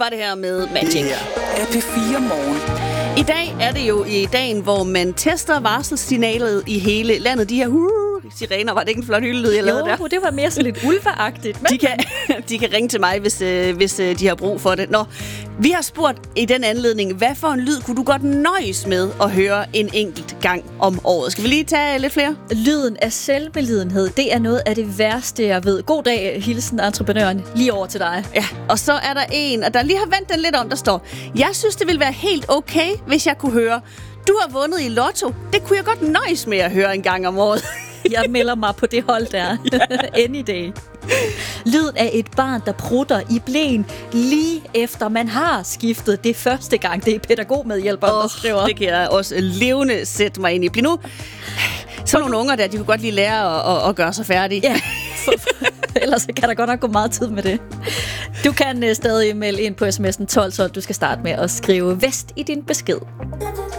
var det her med Magic. Det er P4 Morgen. I dag er det jo i dagen, hvor man tester varselssignalet i hele landet. De her sirener, var det ikke en flot hyldelyd, jeg lavede der? Jo, det var mere sådan lidt ulveagtigt. Men... De kan ringe til mig, hvis de har brug for det. Nå, vi har spurgt i den anledning, hvad for en lyd kunne du godt nøjes med at høre en enkelt gang om året? Skal vi lige tage lidt flere? Lyden af selvbelidenhed, det er noget af det værste, jeg ved. God dag, hilsen entreprenøren, lige over til dig. Ja, og så er der en, og der lige har vendt den lidt om, der står: jeg synes, det ville være helt okay, hvis jeg kunne høre: du har vundet i lotto. Det kunne jeg godt nøjes med at høre en gang om året. Jeg melder mig på det hold der. Any day. Lyden af et barn, der prutter i blæen lige efter man har skiftet det første gang. Det er pædagogmedhjælperen, der skriver. Det kan jeg også levende sætte mig ind i. Bliv nu. Så nogle unger der, de kunne godt lige lære at gøre sig færdige. Ja, ellers kan der godt nok gå meget tid med det. Du kan stadig melde ind på sms'en 1212. Du skal starte med at skrive Vest i din besked.